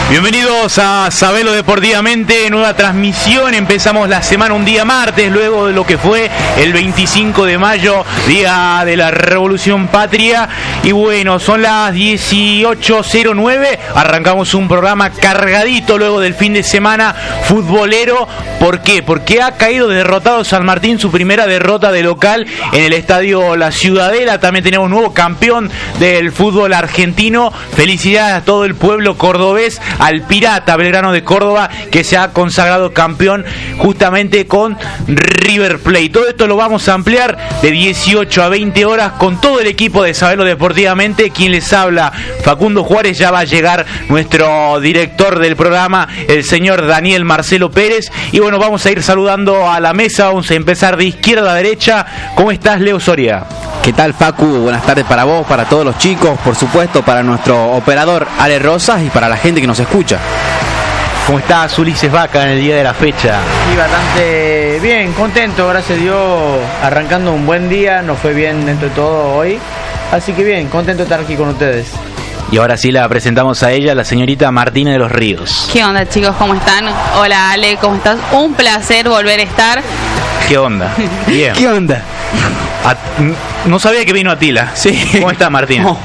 Bienvenidos a Sabelo Deportivamente, nueva transmisión. Empezamos la semana un día martes, luego de lo que fue el 25 de mayo, día de la Revolución Patria. Y bueno, son las 18:09, arrancamos un programa cargadito luego del fin de semana futbolero. ¿Por qué? Porque ha caído derrotado San Martín, su primera derrota de local en el estadio La Ciudadela. También tenemos un nuevo campeón del fútbol argentino. Felicidades a todo el pueblo cordobés, al Pirata Belgrano de Córdoba, que se ha consagrado campeón justamente con River Plate. Todo esto lo vamos a ampliar de 18 a 20 horas con todo el equipo de Sabelo Deportivamente. Quien les habla, Facundo Juárez. Ya va a llegar nuestro director del programa, el señor Daniel Marcelo Pérez. Y bueno, vamos a ir saludando a la mesa. Vamos a empezar de izquierda a derecha. ¿Cómo estás, Leo Soria? ¿Qué tal, Facu? Buenas tardes para vos, para todos los chicos, por supuesto, para nuestro operador Ale Rosas y para la gente que nos escucha. ¿Cómo estás, Ulises Vaca, en el día de la fecha? Sí, bastante bien, contento, gracias a Dios, arrancando un buen día, nos fue bien dentro de todo hoy, así que bien, contento de estar aquí con ustedes. Y ahora sí la presentamos a ella, la señorita Martina de los Ríos. ¿Qué onda, chicos? ¿Cómo están? Hola, Ale, ¿cómo estás? Un placer volver a estar. ¿Qué onda? Bien. ¿Qué onda? No sabía que vino Atila. Sí. ¿Cómo está, Martina? No.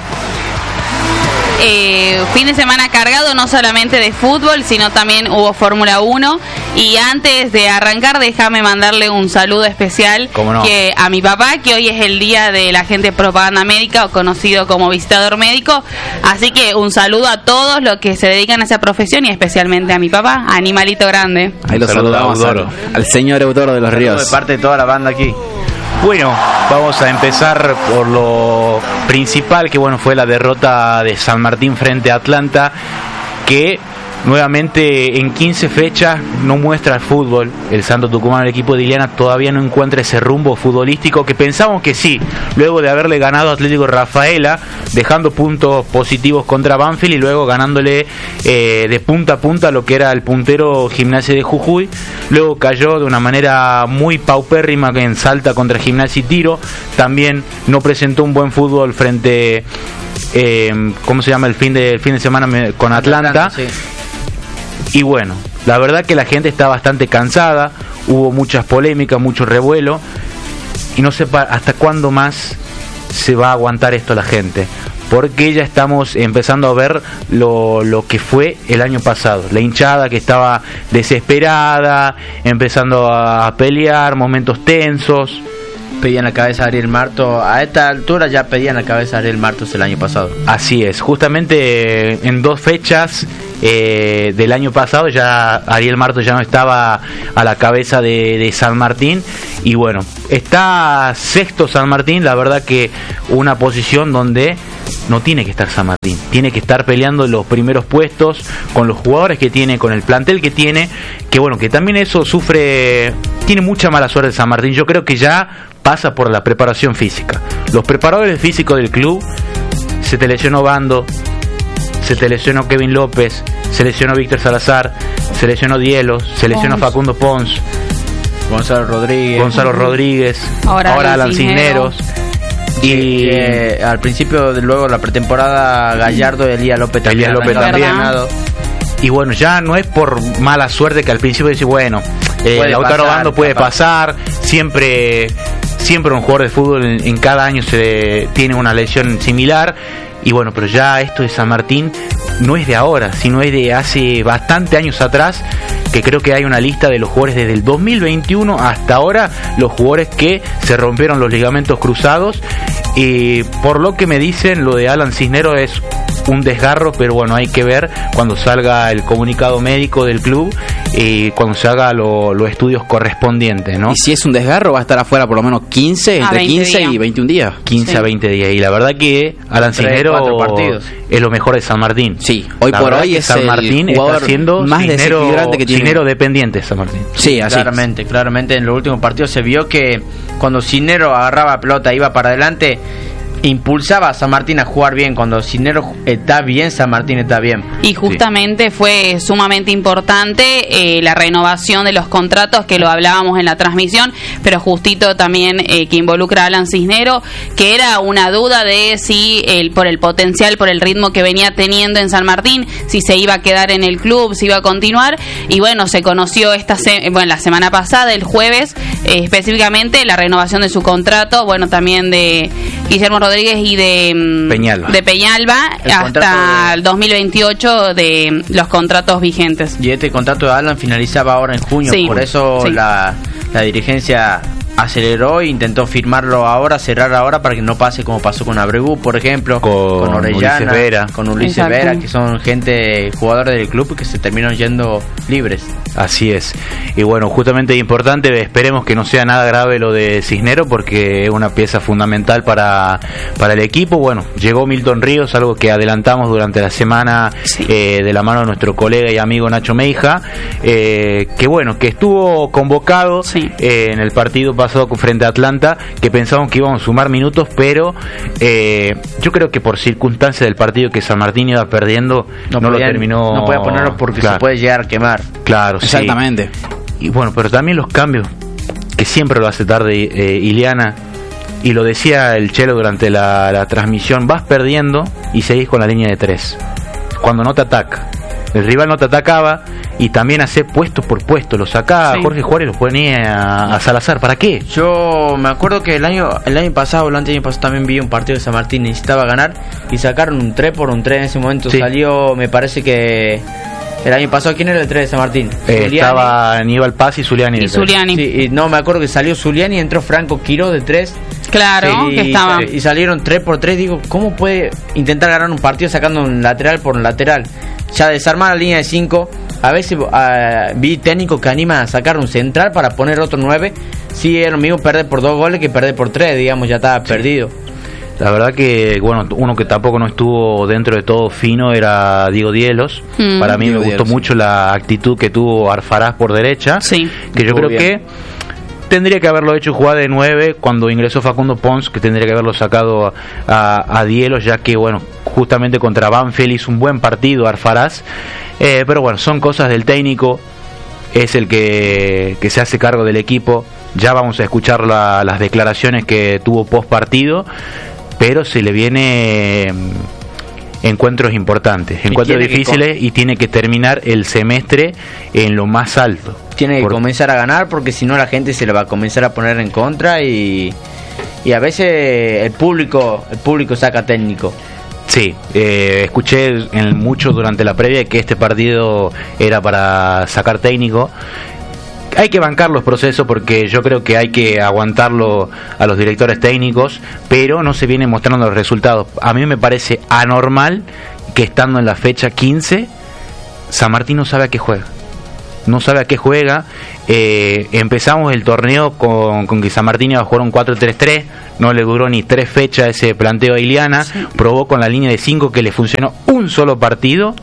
Fin de semana cargado no solamente de fútbol, sino también hubo Fórmula 1. Y antes de arrancar, déjame mandarle un saludo especial que a mi papá, que hoy es el día del agente de propaganda médica, o conocido como visitador médico. Así que un saludo a todos los que se dedican a esa profesión y especialmente a mi papá, Animalito Grande. Ahí lo saludamos al señor Eudoro de los Ríos. De parte de toda la banda aquí. Bueno, vamos a empezar por lo principal, que bueno, fue la derrota de San Martín frente a Atlanta, que nuevamente en 15 fechas no muestra el fútbol. El Santo Tucumán, el equipo de Iliana, todavía no encuentra ese rumbo futbolístico que pensamos que sí, luego de haberle ganado a Atlético Rafaela, dejando puntos positivos contra Banfield y luego ganándole de punta a punta lo que era el puntero Gimnasia de Jujuy. Luego cayó de una manera muy paupérrima en Salta contra Gimnasia y Tiro. También no presentó un buen fútbol frente ¿cómo se llama? El fin de semana con Atlanta. Sí. Y bueno, la verdad que la gente está bastante cansada, hubo muchas polémicas, mucho revuelo, y no sé hasta cuándo más se va a aguantar esto la gente, porque ya estamos empezando a ver lo que fue el año pasado, la hinchada que estaba desesperada, empezando a pelear, momentos tensos. Pedían la cabeza a Ariel Martos, a esta altura ya pedían la cabeza a Ariel Martos el año pasado. Así es, justamente en 2 fechas del año pasado ya Ariel Martos ya no estaba a la cabeza de San Martín. Y bueno, está sexto San Martín, la verdad que una posición donde no tiene que estar San Martín, tiene que estar peleando los primeros puestos con los jugadores que tiene, con el plantel que tiene, que bueno, que también eso tiene mucha mala suerte San Martín. Yo creo que ya pasa por la preparación física. Los preparadores físicos del club, se te lesionó Bando, se te lesionó Kevin López, se lesionó Víctor Salazar, se lesionó Dielos, se lesionó Facundo Pons, Gonzalo Rodríguez, ahora Alan Cisneros. Y al principio, luego la pretemporada, Gallardo y Elías López también. Y bueno, ya no es por mala suerte que al principio decís, bueno, Lautaro Bando puede pasar, siempre un jugador de fútbol en cada año tiene una lesión similar. Y bueno, pero ya esto de San Martín no es de ahora, sino es de hace bastante años atrás, que creo que hay una lista de los jugadores desde el 2021 hasta ahora, los jugadores que se rompieron los ligamentos cruzados. Y por lo que me dicen, lo de Alan Cisneros es un desgarro, pero bueno, hay que ver cuando salga el comunicado médico del club y cuando se haga los estudios correspondientes, ¿no? Y si es un desgarro va a estar afuera por lo menos 15 y 21 días. 15 a 20 días. Y la verdad que Alan Cisneros es lo mejor de San Martín. Sí, hoy por hoy es San Martín está siendo más desequilibrante que tiene. Cisneros dependiente San Martín. Sí, así. Claramente en los últimos partidos se vio que cuando Cisneros agarraba pelota, iba para adelante, impulsaba a San Martín a jugar bien. Cuando Cisneros está bien, San Martín está bien. Y justamente fue sumamente importante la renovación de los contratos, que lo hablábamos en la transmisión, pero justito también que involucra a Alan Cisneros, que era una duda de si por el potencial, por el ritmo que venía teniendo en San Martín, si se iba a quedar en el club, si iba a continuar. Y bueno, se conoció la semana pasada, el jueves, específicamente la renovación de su contrato, bueno, también de Guillermo Rodríguez y de Peñalba hasta el 2028 de los contratos vigentes. Y este contrato de Alan finalizaba ahora en junio, por eso la dirigencia aceleró e intentó firmarlo ahora, cerrar ahora, para que no pase como pasó con Abreu, por ejemplo, con Orellana, con Ulises Vera, que son jugadores del club que se terminaron yendo libres. Así es. Y bueno, justamente importante, esperemos que no sea nada grave lo de Cisneros, porque es una pieza fundamental para el equipo. Bueno, llegó Milton Ríos, algo que adelantamos durante la semana, de la mano de nuestro colega y amigo Nacho Meija, que bueno, que estuvo convocado en el partido pasado frente a Atlanta, que pensábamos que íbamos a sumar minutos, pero yo creo que por circunstancias del partido, que San Martín iba perdiendo, no lo terminó. No podía ponerlo porque se puede llegar a quemar. Claro, exactamente. Y bueno, pero también los cambios, que siempre lo hace tarde Iliana, y lo decía el Chelo durante la transmisión: vas perdiendo y seguís con la línea de 3 cuando no te ataca. El rival no te atacaba, y también hacer puesto por puesto. Lo sacaba Jorge Juárez, lo ponía a Salazar. ¿Para qué? Yo me acuerdo que el año pasado, el anteaño pasado, también vi un partido de San Martín, necesitaba ganar, y sacaron un 3 por un 3 en ese momento. Salió, me parece que el año pasado, ¿quién era el 3 de San Martín? Estaba Aníbal Paz y Zuliani. Sí, no, me acuerdo que salió Zuliani y entró Franco Quiró de 3. Claro, que estaba. Y salieron 3 por 3. Digo, ¿cómo puede intentar ganar un partido sacando un lateral por un lateral? Ya desarmar la línea de 5. A veces vi técnicos que animan a sacar un central para poner otro 9. Sí, es lo mismo perder por 2 goles que perder por 3, digamos, ya estaba perdido. La verdad que, bueno, uno que tampoco no estuvo dentro de todo fino era Diego Dielos. Para mí me gustó mucho la actitud que tuvo Arfarás por derecha, que yo creo que tendría que haberlo hecho jugar de 9 cuando ingresó Facundo Pons, que tendría que haberlo sacado a Dielos, ya que, bueno, justamente contra Banfield hizo un buen partido Arfarás. Pero bueno, son cosas del técnico, es el que se hace cargo del equipo. Ya vamos a escuchar las declaraciones que tuvo post partido, pero se le viene encuentros importantes, encuentros difíciles, y tiene que terminar el semestre en lo más alto. Tiene que comenzar a ganar, porque si no la gente se le va a comenzar a poner en contra, y a veces el público saca técnico. Sí, escuché mucho durante la previa que este partido era para sacar técnico. Hay que bancar los procesos, porque yo creo que hay que aguantarlo a los directores técnicos, pero no se vienen mostrando los resultados. A mí me parece anormal que, estando en la fecha 15, San Martín no sabe a qué juega. No sabe a qué juega. Empezamos el torneo con que San Martín iba a jugar un 4-3-3. No le duró ni 3 fechas ese planteo a Iliana. Probó con la línea de 5, que le funcionó un solo partido.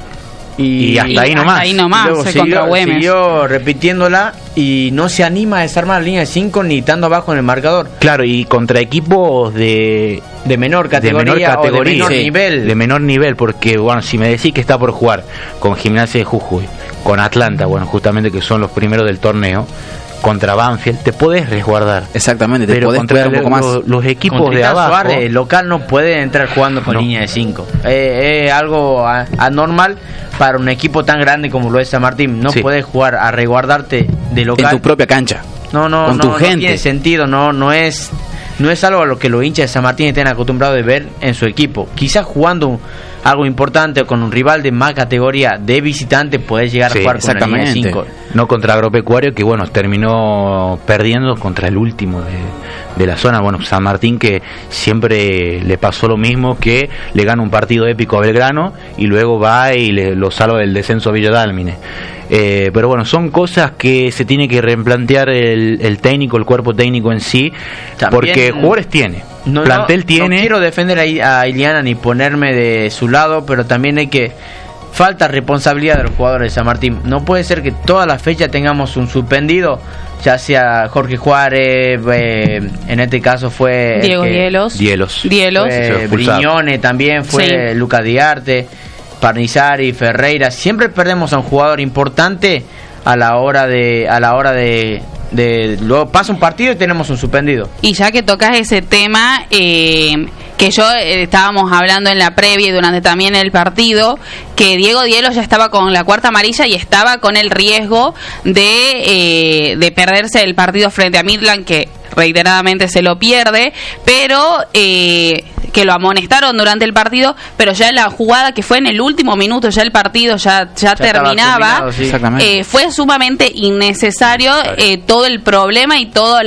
Y hasta ahí nomás. Luego siguió repitiéndola, y no se anima a desarmar la línea de 5 ni estando abajo en el marcador. Claro, y contra equipos de menor categoría, o de menor nivel. De menor nivel, porque bueno, si me decís que está por jugar con Gimnasia de Jujuy, con Atlanta, bueno, justamente, que son los primeros del torneo, contra Banfield, te podés resguardar. Exactamente, pero contra un poco más. Los equipos de abajo, Suárez, el local no puede entrar jugando con línea de 5. Es algo anormal para un equipo tan grande como lo es San Martín. No puedes jugar a resguardarte de local en tu propia cancha. No tiene sentido. No es algo a lo que los hinchas de San Martín estén acostumbrados de ver en su equipo. Quizás jugando algo importante o con un rival de más categoría de visitante puedes llegar a jugar con la línea de 5. No contra Agropecuario, que bueno, terminó perdiendo contra el último de la zona. Bueno, San Martín, que siempre le pasó lo mismo, que le gana un partido épico a Belgrano y luego va y lo salva del descenso a Villa Dálmine. Pero bueno, son cosas que se tiene que replantear el técnico, el cuerpo técnico en sí. También, porque jugadores tiene, plantel tiene. No quiero defender a Iliana ni ponerme de su lado, pero también hay que falta responsabilidad de los jugadores de San Martín. No puede ser que toda la fecha tengamos un suspendido, ya sea Jorge Juárez, en este caso fue Diego Dielos. Briñone también fue, sí. Lucas Diarte, Parnizari, Ferreira. Siempre perdemos a un jugador importante a la hora de luego pasa un partido y tenemos un suspendido. Y ya que tocas ese tema, que yo estábamos hablando en la previa y durante también el partido, que Diego Dielos ya estaba con la cuarta amarilla y estaba con el riesgo de perderse el partido frente a Midland, que reiteradamente se lo pierde, pero que lo amonestaron durante el partido, pero ya en la jugada que fue en el último minuto, ya el partido ya terminaba, sí. Fue sumamente innecesario todo el problema y todo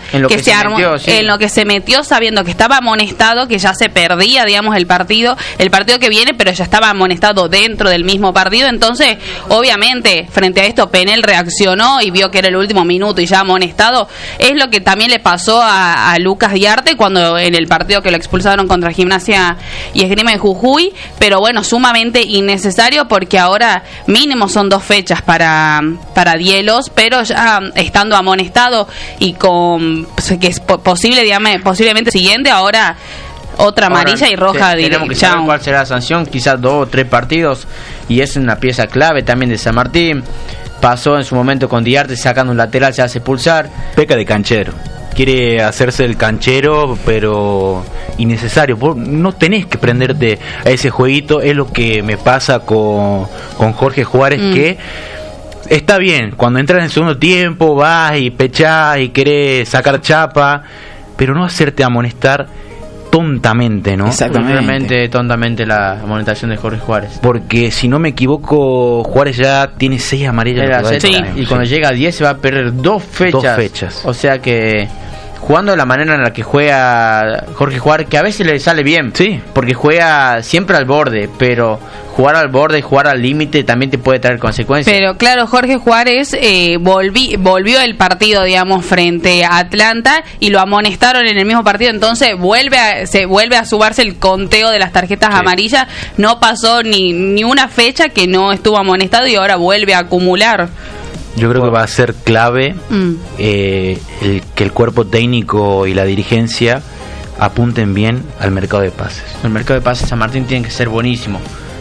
en lo que se metió, sabiendo que estaba amonestado, que ya se perdía, digamos, el partido que viene, pero ya estaba amonestado dentro del mismo partido. Entonces, obviamente, frente a esto, Penel reaccionó y vio que era el último minuto y ya amonestado. Es lo que también le pasó a Lucas Diarte cuando en el partido que lo expulsaron contra Gimnasia y Esgrima de Jujuy, pero bueno, sumamente innecesario, porque ahora mínimo son 2 fechas para Dielos, pero ya estando amonestado y con que es posiblemente siguiente, ahora otra amarilla y roja. Tenemos que saber cuál será la sanción, quizás 2 o 3 partidos, y es una pieza clave también de San Martín. Pasó en su momento con Diarte, sacando un lateral, se hace expulsar. Peca de canchero. Quiere hacerse el canchero, pero innecesario. No tenés que prenderte a ese jueguito. Es lo que me pasa con Jorge Juárez, que está bien, cuando entras en el segundo tiempo vas y pechás y querés sacar chapa, pero no hacerte amonestar tontamente, ¿no? Exactamente, tontamente la amonestación de Jorge Juárez. Porque si no me equivoco, Juárez ya tiene 6 amarillas. Y cuando llega a 10 se va a perder 2 fechas. O sea que jugando de la manera en la que juega Jorge Juárez, que a veces le sale bien, sí, porque juega siempre al borde, pero jugar al borde y jugar al límite también te puede traer consecuencias. Pero claro, Jorge Juárez volvió el partido, digamos, frente a Atlanta y lo amonestaron en el mismo partido, entonces se vuelve a sumarse el conteo de las tarjetas amarillas. No pasó ni una fecha que no estuvo amonestado y ahora vuelve a acumular. Yo creo que va a ser clave que el cuerpo técnico y la dirigencia apunten bien al mercado de pases. El mercado de pases San Martín tiene que ser buenísimo,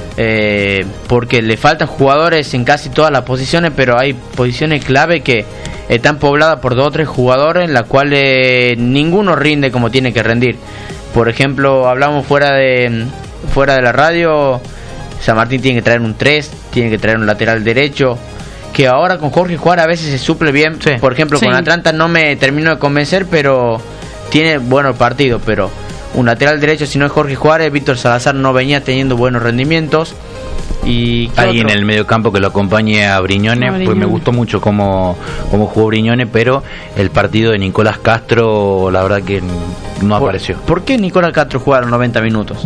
porque le faltan jugadores en casi todas las posiciones, pero hay posiciones clave que están pobladas por 2 o 3 jugadores en las cuales ninguno rinde como tiene que rendir. Por ejemplo, hablamos fuera de la radio, San Martín tiene que traer un 3, tiene que traer un lateral derecho, que ahora con Jorge Juárez a veces se suple bien. Sí. Por ejemplo, con Atlanta no me termino de convencer, pero tiene buenos partidos. Pero un lateral derecho, si no es Jorge Juárez, Víctor Salazar no venía teniendo buenos rendimientos. Y ahí en el medio campo que lo acompañe a Briñone, pues me gustó mucho cómo jugó Briñone, pero el partido de Nicolás Castro, la verdad que no apareció. ¿Por qué Nicolás Castro juega los 90 minutos?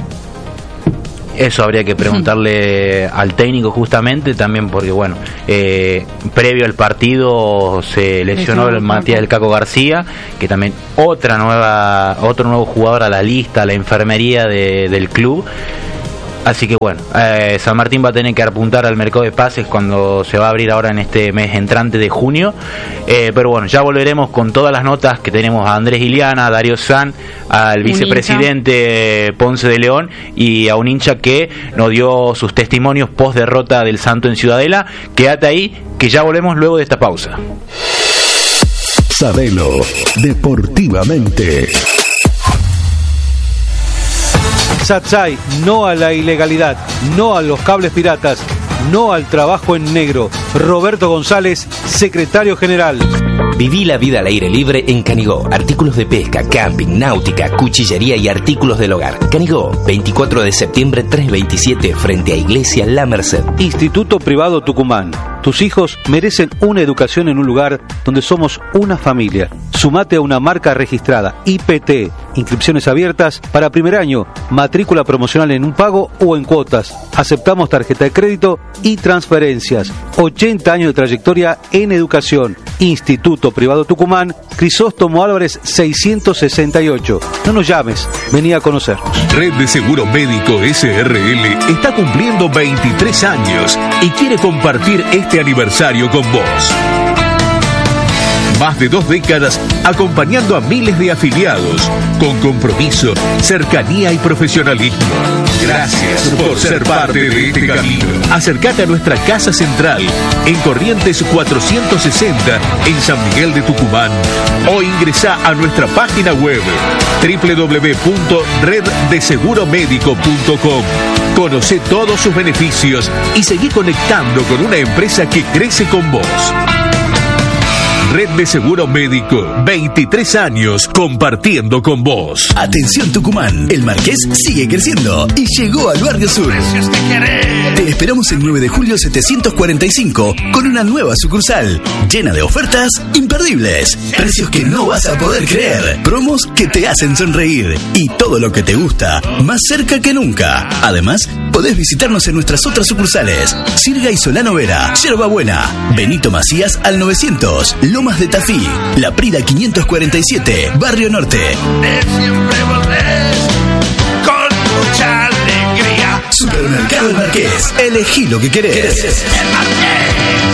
Eso habría que preguntarle al técnico justamente, también porque bueno, previo al partido se lesionó el Matías del Caco García, que también otro nuevo jugador a la lista, a la enfermería del club. Así que bueno, San Martín va a tener que apuntar al mercado de pases cuando se va a abrir ahora en este mes entrante de junio. Pero bueno, ya volveremos con todas las notas que tenemos a Andrés Iliana, a Darío San, al vicepresidente Ponce de León y a un hincha que nos dio sus testimonios post derrota del Santo en Ciudadela. Quédate ahí, que ya volvemos luego de esta pausa. Sabelo deportivamente. Satsai, no a la ilegalidad, no a los cables piratas, no al trabajo en negro. Roberto González, secretario general. Viví la vida al aire libre en Canigó. Artículos de pesca, camping, náutica, cuchillería y artículos del hogar. Canigó, 24 de septiembre 327, frente a Iglesia La Merced. Instituto Privado Tucumán. Tus hijos merecen una educación en un lugar donde somos una familia. Sumate a una marca registrada, IPT. Inscripciones abiertas para primer año. Matrícula promocional en un pago o en cuotas. Aceptamos tarjeta de crédito y transferencias. 80 años de trayectoria en educación. Instituto Privado Tucumán, Crisóstomo Álvarez 668. No nos llames, vení a conocernos. Red de Seguro Médico SRL está cumpliendo 23 años y quiere compartir este aniversario con vos. Más de 2 décadas acompañando a miles de afiliados con compromiso, cercanía y profesionalismo. Gracias por ser parte de este camino. Acércate a nuestra casa central en Corrientes 460 en San Miguel de Tucumán o ingresá a nuestra página web www.reddeseguromedico.com. Conoce todos sus beneficios y seguí conectando con una empresa que crece con vos. Red de Seguro Médico, 23 años compartiendo con vos. Atención Tucumán, el Marqués sigue creciendo y llegó al Barrio Sur. Te esperamos el 9 de julio 745 con una nueva sucursal llena de ofertas imperdibles, precios que no vas a poder creer, promos que te hacen sonreír y todo lo que te gusta, más cerca que nunca. Además, podés visitarnos en nuestras otras sucursales: Sirga y Solano Vera, Yerba Buena, Benito Macías al 900, Lomas de Tafí, La Prida 547, Barrio Norte. Siempre volvés con mucha alegría. Supermercado El Marqués, elegí lo que querés. El Marqués.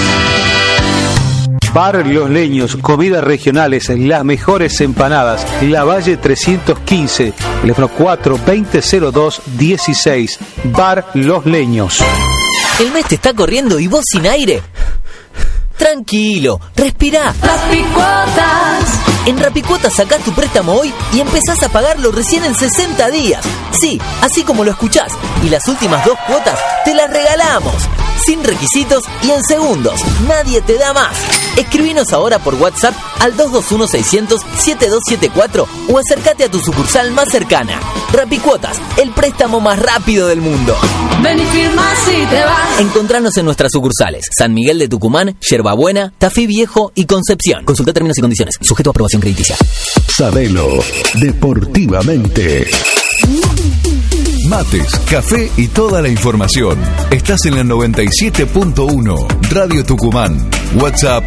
Bar Los Leños, comidas regionales, las mejores empanadas. La Valle 315, teléfono 4-2002-16. Bar Los Leños. El mes te está corriendo y vos sin aire. Tranquilo, respirá. Rapicuotas. En Rapicuotas sacás tu préstamo hoy y empezás a pagarlo recién en 60 días. Sí, así como lo escuchás. Y las últimas 2 cuotas te las regalamos. Sin requisitos y en segundos. Nadie te da más. Escribinos ahora por WhatsApp al 221-600-7274 o acércate a tu sucursal más cercana. Rapicuotas, el préstamo más rápido del mundo. Ven y firma si te vas. Encontranos en nuestras sucursales: San Miguel de Tucumán, Yerba Buena, Tafí Viejo y Concepción. Consulta términos y condiciones. Sujeto a aprobación crediticia. Sabelo deportivamente. Mates, café y toda la información. Estás en la 97.1 Radio Tucumán. WhatsApp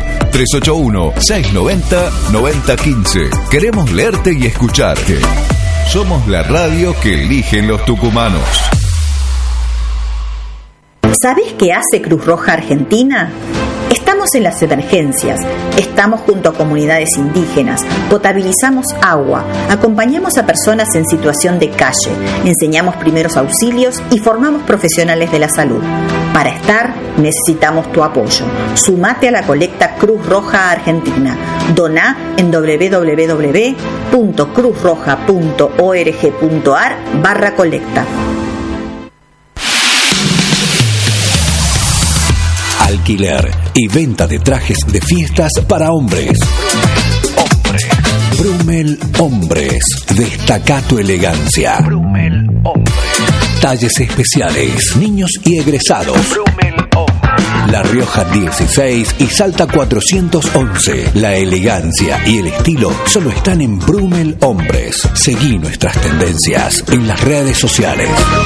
381-690-9015. Queremos leerte y escucharte. Somos la radio que eligen los tucumanos. ¿Sabés qué hace Cruz Roja Argentina? Estamos en las emergencias, estamos junto a comunidades indígenas, potabilizamos agua, acompañamos a personas en situación de calle, enseñamos primeros auxilios y formamos profesionales de la salud. Para estar, necesitamos tu apoyo. Sumate a la colecta Cruz Roja Argentina. Doná en www.cruzroja.org.ar/colecta. Alquiler y venta de trajes de fiestas para hombres. Brumel Hombres. Destaca tu elegancia. Brumel Hombres. Talles especiales, niños y egresados. Brumel Hombres. La Rioja 16 y Salta 411. La elegancia y el estilo solo están en Brumel Hombres. Seguí nuestras tendencias en las redes sociales.